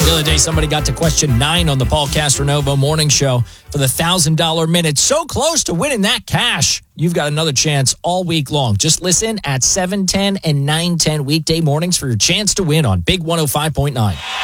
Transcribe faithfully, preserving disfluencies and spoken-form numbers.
The other day, somebody got to question nine on the Paul Castronovo Morning Show for the one thousand dollars minute. So close to winning that cash. You've got another chance all week long. Just listen at seven ten and nine ten weekday mornings for your chance to win on Big one oh five point nine.